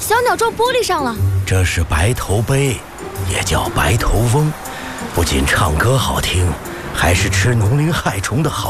小鸟撞玻璃上了。 这是白头鹎，也叫白头翁，不仅唱歌好听，还是吃农灵害虫的好